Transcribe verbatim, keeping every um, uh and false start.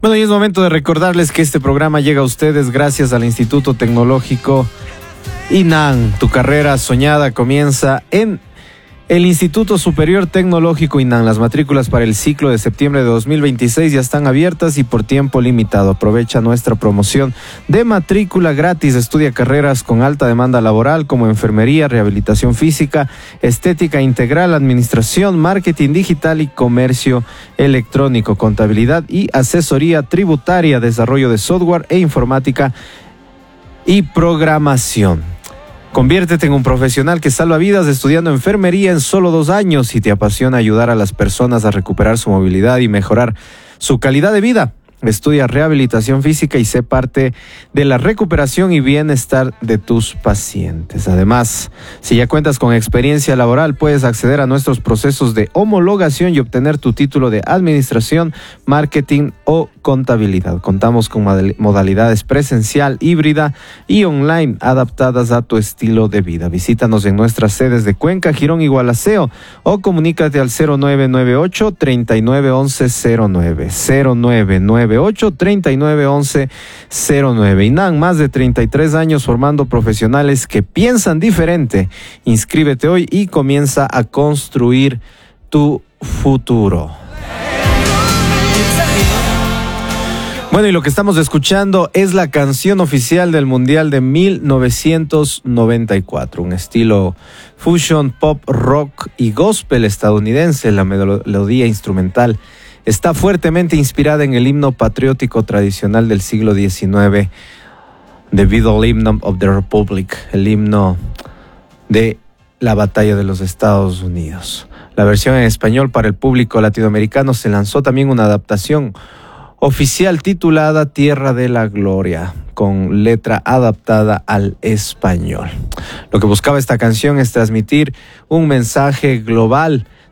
Bueno, y es momento de recordarles que este programa llega a ustedes gracias al Instituto Tecnológico INAN. Tu carrera soñada comienza en el Instituto Superior Tecnológico INAN. Las matrículas para el ciclo de septiembre de dos mil veintiséis ya están abiertas y por tiempo limitado. Aprovecha nuestra promoción de matrícula gratis. Estudia carreras con alta demanda laboral como enfermería, rehabilitación física, estética integral, administración, marketing digital y comercio electrónico, contabilidad y asesoría tributaria, desarrollo de software e informática y programación. Conviértete en un profesional que salva vidas estudiando enfermería en solo dos años. Si te apasiona ayudar a las personas a recuperar su movilidad y mejorar su calidad de vida, estudia rehabilitación física y sé parte de la recuperación y bienestar de tus pacientes. Además, si ya cuentas con experiencia laboral, puedes acceder a nuestros procesos de homologación y obtener tu título de administración, marketing o contabilidad. Contamos con modalidades presencial, híbrida y online adaptadas a tu estilo de vida. Visítanos en nuestras sedes de Cuenca, Girón y Gualaceo o comunícate al cero nueve nueve ocho, treinta y nueve once cero nueve, cero nueve nueve ocho, treinta y nueve once cero nueve. INAN, más de treinta y tres años formando profesionales que piensan diferente. Inscríbete hoy y comienza a construir tu futuro. Bueno, y lo que estamos escuchando es la canción oficial del Mundial de mil novecientos noventa y cuatro, un estilo fusion, pop, rock y gospel estadounidense. La melodía instrumental está fuertemente inspirada en el himno patriótico tradicional del siglo diecinueve, The Battle Hymn of the Republic, el himno de la batalla de los Estados Unidos. La versión en español para el público latinoamericano se lanzó también una adaptación oficial titulada Tierra de la Gloria, con letra adaptada al español. Lo que buscaba esta canción es transmitir un mensaje global